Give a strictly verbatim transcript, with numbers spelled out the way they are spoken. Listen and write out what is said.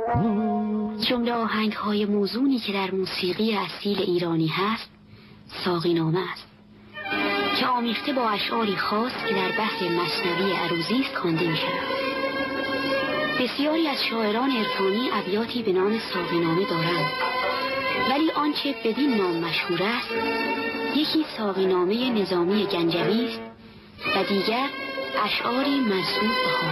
جمله آهنگ‌های موزونی که در موسیقی اصیل ایرانی هست ساقینامه است که آمیخته با اشعاری خاص که در بحر مثنوی عروضی است خوانده می‌شود. بسیاری از شاعران عرفانی ابیاتی به نام ساقینامه دارند، ولی آنچه بدین نام مشهور است یکی ساقینامه نظامی گنجوی است و دیگر اشعاری منسوب به